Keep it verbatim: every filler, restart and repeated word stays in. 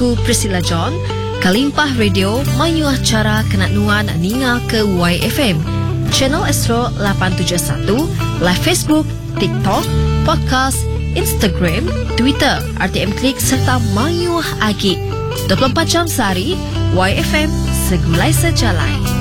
Aku Priscilla John. Kalimpah Radio mayuah cara kenat nuan ninga ke Y F M. Channel Astro lapan tujuh satu, live Facebook, TikTok, podcast, Instagram, Twitter, R T M Klik serta mayuah agi. dua puluh empat jam sehari, Y F M segulai sejalai.